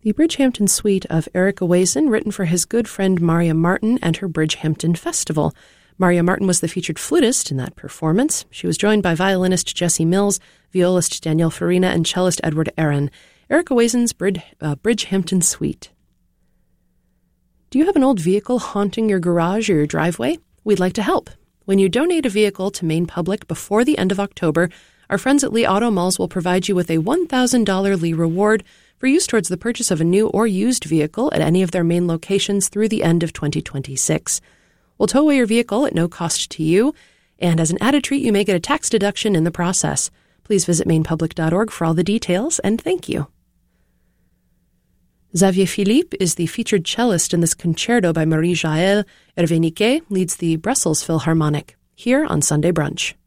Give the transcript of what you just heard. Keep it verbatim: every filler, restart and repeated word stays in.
The Bridgehampton Suite of Eric Owasin, written for his good friend Maria Martin and her Bridgehampton Festival. Maria Martin was the featured flutist in that performance. She was joined by violinist Jesse Mills, violist Danielle Farina, and cellist Edward Aaron. Eric Owasin's Brid- uh, Bridgehampton Suite. Do you have an old vehicle haunting your garage or your driveway? We'd like to help. When you donate a vehicle to Maine Public before the end of October, our friends at Lee Auto Malls will provide you with a one thousand dollars Lee reward for use towards the purchase of a new or used vehicle at any of their Maine locations through the end of twenty twenty-six. We'll tow away your vehicle at no cost to you, and as an added treat, you may get a tax deduction in the process. Please visit maine public dot org for all the details, and thank you. Xavier Philippe is the featured cellist in this concerto by Marie-Jaëlle. Hervé Niquet leads the Brussels Philharmonic, here on Sunday Brunch.